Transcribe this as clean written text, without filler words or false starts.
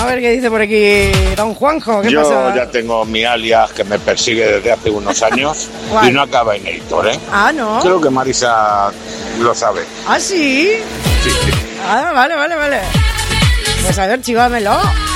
ver qué dice por aquí don Juanjo. ¿Qué Yo pasa? ya tengo mi alias que me persigue desde hace unos años y no acaba en Héctor, ¿eh? Ah, ¿no? Creo que Marisa lo sabe. ¿Ah, sí? Sí. Ah, vale. Pues a ver, chígamelo.